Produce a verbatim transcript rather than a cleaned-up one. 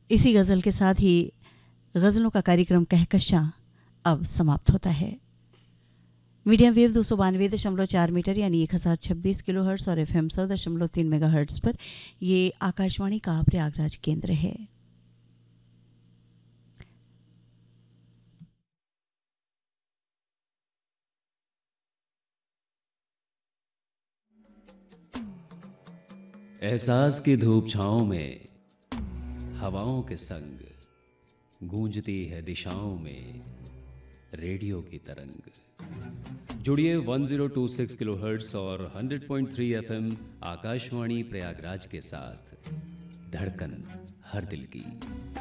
इसी गज़ल के साथ ही गज़लों का कार्यक्रम कहकशां अब समाप्त होता है। मीडियम वेव दो सौ बानवे दशमलव चार मीटर यानी एक हज़ार छब्बीस किलो हर्ट्स और एफ एम सौ दशमलव तीन मेगा हर्ट्स पर ये आकाशवाणी का प्रयागराज केंद्र है। एहसास की धूप छाँव में हवाओं के संग गूंजती है दिशाओं में रेडियो की तरंग। जुड़िए one zero two six kilohertz और hundred point three FM Akashvani Prayagraj के साथ। धड़कन हर दिल की।